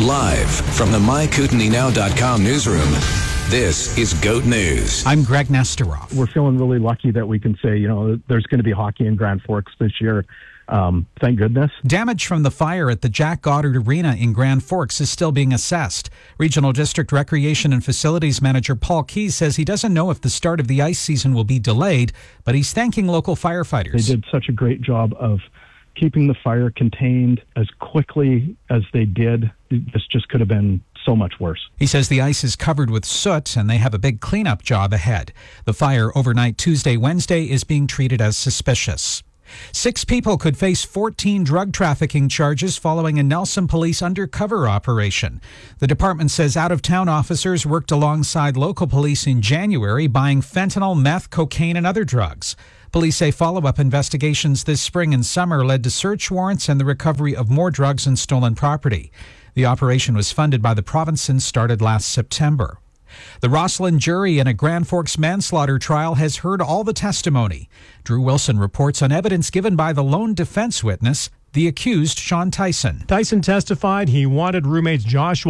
Live from the MyKootenainow.com newsroom, this is GOAT News. I'm Greg Nesterov. We're feeling really lucky that we can say, there's going to be hockey in Grand Forks this year. Thank goodness. Damage from the fire at the Jack Goddard Arena in Grand Forks is still being assessed. Regional District Recreation and Facilities Manager Paul Keys says he doesn't know if the start of the ice season will be delayed, but he's thanking local firefighters. They did such a great job of keeping the fire contained as quickly as they did. This just could have been so much worse. He says the ice is covered with soot and they have a big cleanup job ahead. The fire overnight Tuesday, Wednesday is being treated as suspicious. 6 people could face 14 drug trafficking charges following a Nelson police undercover operation. The department says out-of-town officers worked alongside local police in January buying fentanyl, meth, cocaine, and other drugs. Police say follow-up investigations this spring and summer led to search warrants and the recovery of more drugs and stolen property. The operation was funded by the province and started last September. The Rosslyn jury in a Grand Forks manslaughter trial has heard all the testimony. Drew Wilson reports on evidence given by the lone defense witness, the accused Sean Tyson. Tyson testified he wanted roommates Joshua